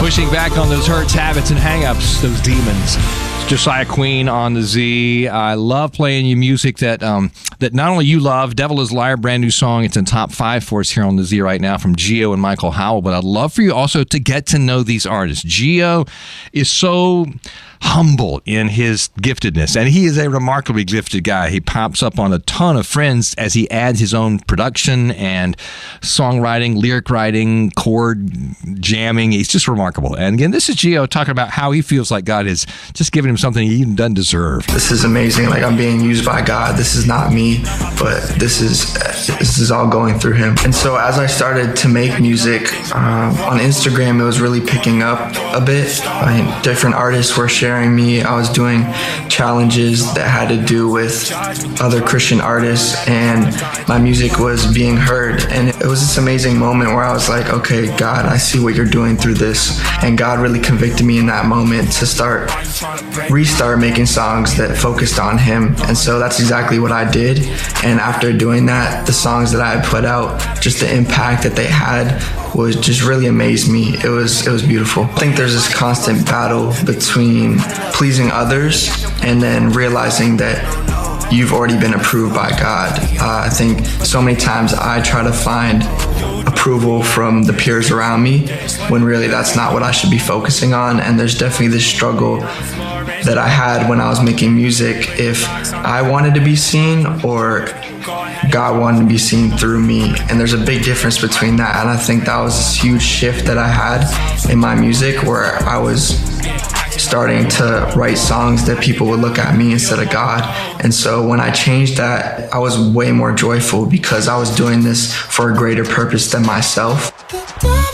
Pushing back on those hurts, habits, and hang-ups, those demons. It's Josiah Queen on the Z. I love playing you music that that not only you love. Devil is Liar, brand new song. It's in top 5 for us here on the Z right now from Gio and Michael Howell. But I'd love for you also to get to know these artists. Gio is so humble in his giftedness, and he is a remarkably gifted guy. He pops up on a ton of friends as he adds his own production and songwriting, lyric writing, chord jamming. He's just remarkable. And again, this is Gio talking about how he feels like God has just given him something he doesn't deserve. This is amazing. Like, I'm being used by God. This is not me, but this is all going through him. And so as I started to make music on Instagram, it was really picking up a bit. Different artists were sharing me. I was doing challenges that had to do with other Christian artists, and my music was being heard. And it was this amazing moment where I was like, okay, God, I see what you're doing through this. And God really convicted me in that moment to restart making songs that focused on him. And so that's exactly what I did. And after doing that, the songs that I had put out, just the impact that they had was just really amazed me. It was beautiful. I think there's this constant battle between pleasing others and then realizing that you've already been approved by God. I think so many times I try to find approval from the peers around me when really that's not what I should be focusing on. And there's definitely this struggle that I had when I was making music, if I wanted to be seen or God wanted to be seen through me. And there's a big difference between that. And I think that was this huge shift that I had in my music, where I was starting to write songs that people would look at me instead of God. And so when I changed that, I was way more joyful because I was doing this for a greater purpose than myself.